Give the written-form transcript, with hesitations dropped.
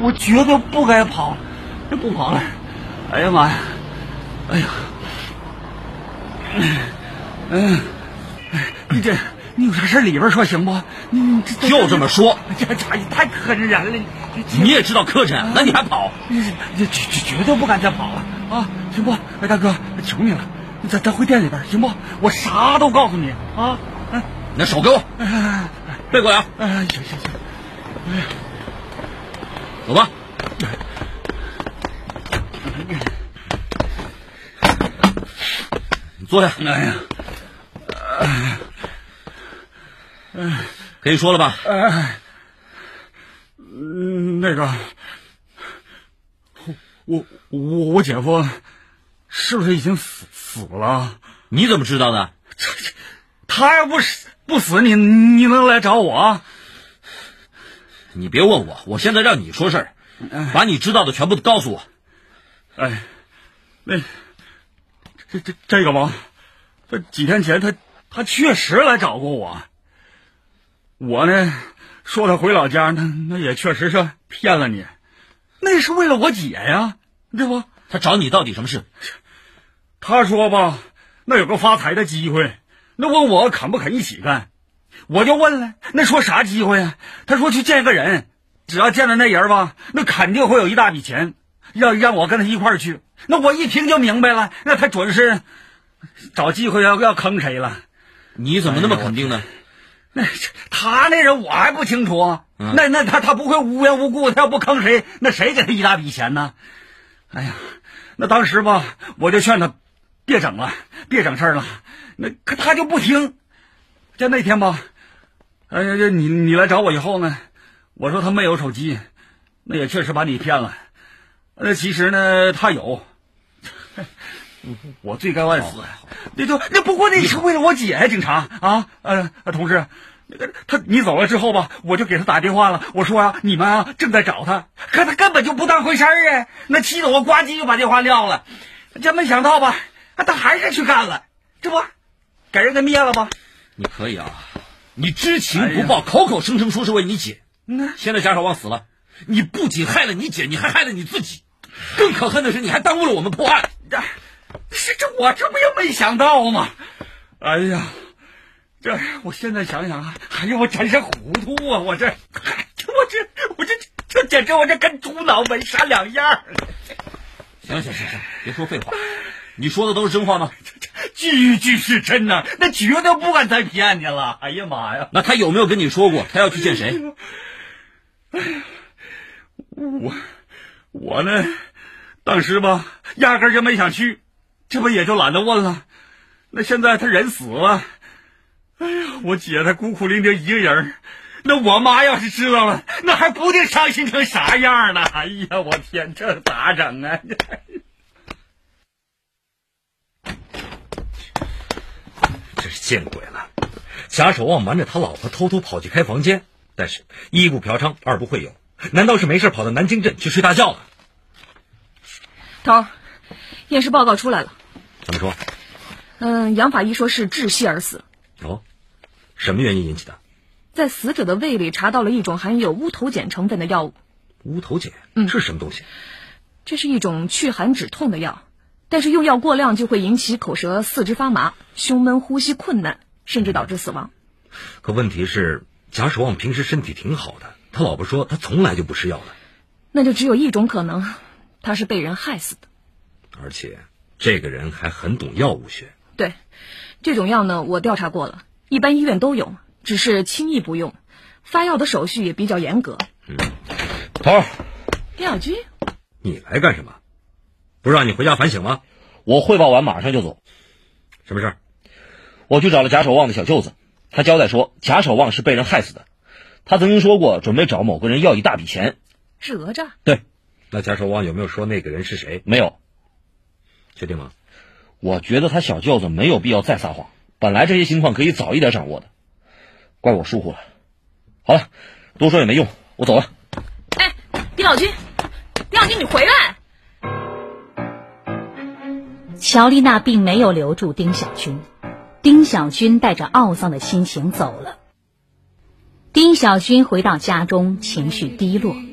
我绝对不该跑，这不跑了。哎呀妈呀！哎呀，你有啥事里边说行不？你就这么说， 这太磕碜人了。 你也知道磕碜，那你还跑？ 绝对不敢再跑了啊！行不？哎，大哥，求你了，咱回店里边行不？我啥都告诉你啊！ 你那手给我，背过来啊！ 行。哎呀， 走吧。你坐下。可以说了吧？ 那个，我姐夫是不是已经死了？ 你怎么知道的？ 他要不死，你能来找我？ 你别问我，我现在让你说事儿，把你知道的全部都告诉我。 哎，这个吧，这几天前他确实来找过我。我呢说他回老家，那也确实是骗了你，那是为了我姐呀，对不？ 他找你到底什么事？ 他说吧，那有个发财的机会，那问我肯不肯一起干，我就问了，那说啥机会啊？他说去见个人，只要见了那人吧，那肯定会有一大笔钱，让我跟他一块儿去。那我一听就明白了，那他准是找机会要坑谁了。 你怎么那么肯定呢？ 他那人我还不清楚啊。那他不会无缘无故，他要不坑谁，那谁给他一大笔钱呢？哎呀，那当时吧，我就劝他别整了，别整事儿了。那可他就不听。就那天吧，你来找我以后呢，我说他没有手机，那也确实把你骗了。其实呢，他有。我罪该万死。那不过那是为了我姐呀，警察啊，同志。你走了之后吧，我就给他打电话了。我说你们正在找他，可他根本就不当回事儿啊！那气得我呱唧就把电话撂了。这没想到吧，他还是去干了，这不给人给灭了吧？ 你可以啊，你知情不报，口口声声说是为你姐。现在贾守旺死了，你不仅害了你姐，你还害了你自己。更可恨的是，你还耽误了我们破案。 我这不也没想到吗？哎呀！我现在想想啊，哎呀，我真是糊涂啊！我这简直我这跟猪脑没啥两样。 行，别说废话，你说的都是真话吗？ 句句是真呐，那绝对不敢再骗你了。哎呀妈呀！ 那他有没有跟你说过他要去见谁？ 我呢，当时吧，压根儿就没想去，这不也就懒得问了。那现在他人死了。哎呀，我姐她孤苦伶仃一个人，那我妈要是知道了，那还不定伤心成啥样呢？哎呀，我天，这咋整啊？ 真是见鬼了！贾守旺瞒着他老婆偷偷跑去开房间，但是一不嫖娼，二不会友，难道是没事跑到南京镇去睡大觉了？ 头，验尸报告出来了。 怎么说？ 杨法医说是窒息而死。 哦，什么原因引起的？ 在死者的胃里查到了一种含有乌头碱成分的药物。 乌头碱？是什么东西？ 这是一种祛寒止痛的药，但是用药过量就会引起口舌四肢发麻、胸闷、呼吸困难，甚至导致死亡。 可问题是，贾守旺平时身体挺好的，他老婆说他从来就不吃药的。 那就只有一种可能，他是被人害死的。 而且这个人还很懂药物学。 对，这种药呢，我调查过了，一般医院都有，只是轻易不用，发药的手续也比较严格。 头， 丁小军， 你来干什么？不是让你回家反省吗？ 我汇报完马上就走。 什么事儿？ 我去找了贾守旺的小舅子，他交代说贾守旺是被人害死的，他曾经说过准备找某个人要一大笔钱。 是讹诈？ 对。 那贾守旺有没有说那个人是谁？ 没有。 确定吗？ 我觉得他小舅子没有必要再撒谎，本来这些情况可以早一点掌握的，怪我疏忽了。好了，多说也没用，我走了。 哎，丁小军，你回来！ 乔丽娜并没有留住丁小军，丁小军带着懊丧的心情走了。丁小军回到家中，情绪低落。